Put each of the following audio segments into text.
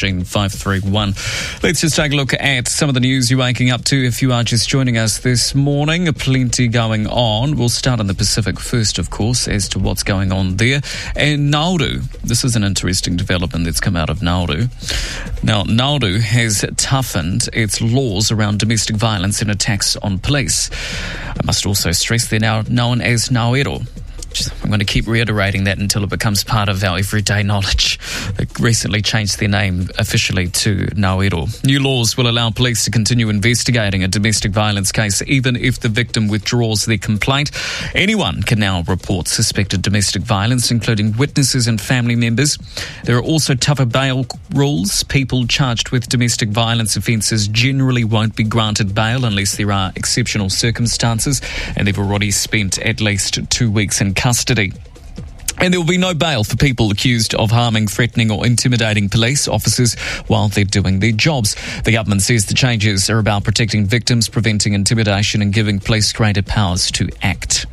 531. Let's just take a look at some of the news you're waking up to if you are just joining us this morning. Plenty going on. We'll start in the Pacific first, of course, as to what's going on there. And Nauru, this is an interesting development that's come out of Nauru. Now, Nauru has toughened its laws around domestic violence and attacks on police. I must also stress they're now known as Ngauero. I'm going to keep reiterating that until it becomes part of our everyday knowledge. They recently changed their name officially to Ngauero. New laws will allow police to continue investigating a domestic violence case even if the victim withdraws their complaint. Anyone can now report suspected domestic violence, including witnesses and family members. There are also tougher bail rules. People charged with domestic violence offences generally won't be granted bail unless there are exceptional circumstances, and they've already spent at least 2 weeks in custody. And there will be no bail for people accused of harming, threatening or intimidating police officers while they're doing their jobs. The government says the changes are about protecting victims, preventing intimidation and giving police greater powers to act.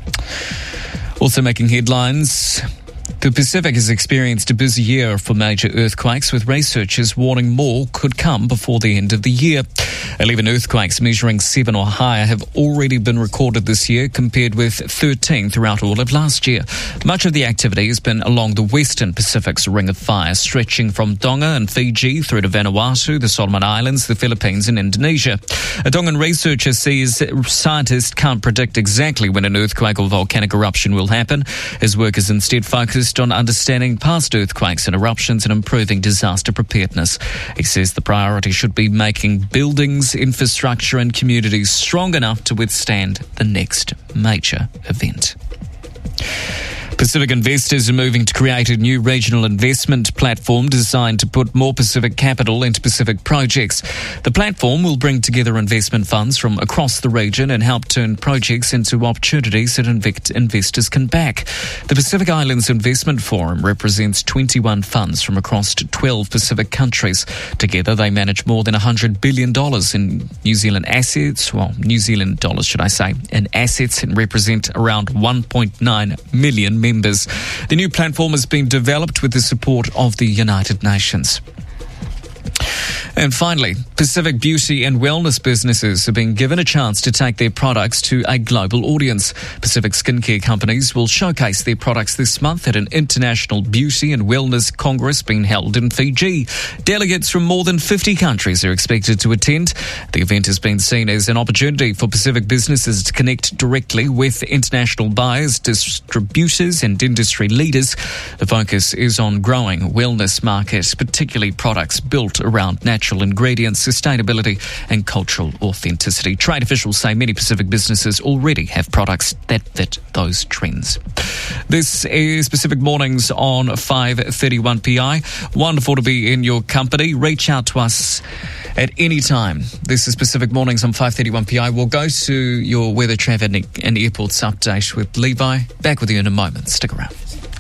Also making headlines, the Pacific has experienced a busy year for major earthquakes, with researchers warning more could come before the end of the year. 11 earthquakes measuring 7 or higher have already been recorded this year, compared with 13 throughout all of last year. Much of the activity has been along the western Pacific's Ring of Fire, stretching from Tonga and Fiji through to Vanuatu, the Solomon Islands, the Philippines and Indonesia. A Tongan researcher says scientists can't predict exactly when an earthquake or volcanic eruption will happen. His work is instead focused on understanding past earthquakes and eruptions and improving disaster preparedness. He says the priority should be making buildings, infrastructure and communities strong enough to withstand the next major event. Pacific investors are moving to create a new regional investment platform designed to put more Pacific capital into Pacific projects. The platform will bring together investment funds from across the region and help turn projects into opportunities that investors can back. The Pacific Islands Investment Forum represents 21 funds from across 12 Pacific countries. Together, they manage more than $100 billion in New Zealand assets, New Zealand dollars, should I say, in assets, and represent around 1.9 million members. The new platform has been developed with the support of the United Nations. And finally, Pacific beauty and wellness businesses are being given a chance to take their products to a global audience. Pacific skincare companies will showcase their products this month at an international beauty and wellness congress being held in Fiji. Delegates from more than 50 countries are expected to attend. The event has been seen as an opportunity for Pacific businesses to connect directly with international buyers, distributors and industry leaders. The focus is on growing wellness markets, particularly products built around natural ingredients, sustainability and cultural authenticity. Trade officials say many Pacific businesses already have products that fit those trends. This is Pacific Mornings on 531 PI. Wonderful to be in your company. Reach out to us at any time. This is Pacific Mornings on 531 PI. We'll go to your weather, traffic and airports update with Levi. Back with you in a moment. Stick around.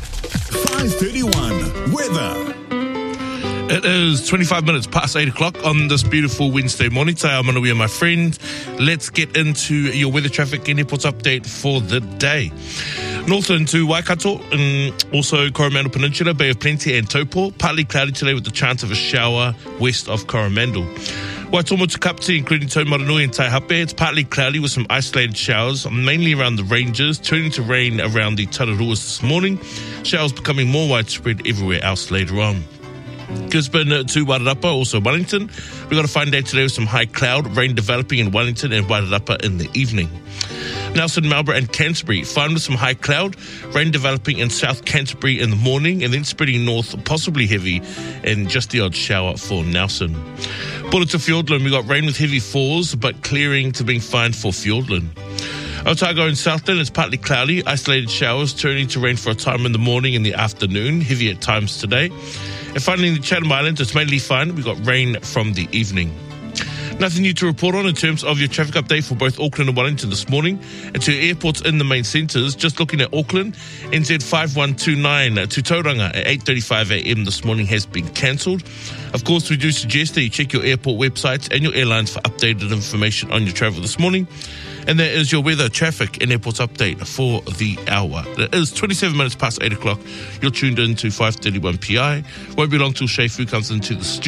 531 weather. It is 25 minutes past 8 o'clock on this beautiful Wednesday morning. Today I'm Manawi and my friend. Let's get into your weather, traffic and airports update for the day. Northland to Waikato and also Coromandel Peninsula, Bay of Plenty and Taupo. Partly cloudy today with the chance of a shower west of Coromandel. Waitomo to Kapiti, including Taumaranui and Taihape. It's partly cloudy with some isolated showers, mainly around the ranges, turning to rain around the Tararuas this morning. Showers becoming more widespread everywhere else later on. Gisborne to Wairarapa, also Wellington. We've got a fine day today with some high cloud, rain developing in Wellington and Wairarapa in the evening. Nelson, Marlborough and Canterbury, fine with some high cloud, rain developing in South Canterbury in the morning and then spreading north, possibly heavy, and just the odd shower for Nelson. Buller to Fiordland, we got rain with heavy falls, but clearing to being fine for Fiordland. Otago and Southland, it's partly cloudy, isolated showers, turning to rain for a time in the morning and the afternoon, heavy at times today. And finally, in the Chatham Islands, it's mainly fine. We've got rain from the evening. Nothing new to report on in terms of your traffic update for both Auckland and Wellington this morning. And to airports in the main centres, just looking at Auckland, NZ 5129 to Tauranga at 8:35 a.m. this morning has been cancelled. Of course, we do suggest that you check your airport websites and your airlines for updated information on your travel this morning. And that is your weather, traffic and airports update for the hour. It is 27 minutes past 8 o'clock. You're tuned in to 531 PI. Won't be long till Shay Fu comes into the studio.